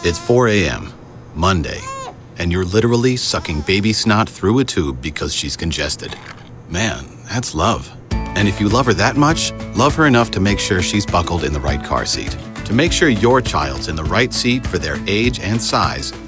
It's 4 a.m., Monday, and you're literally sucking baby snot through a tube because she's congested. Man, that's love. And if you love her that much, love her enough to make sure she's buckled in the right car seat. To make sure your child's in the right seat for their age and size,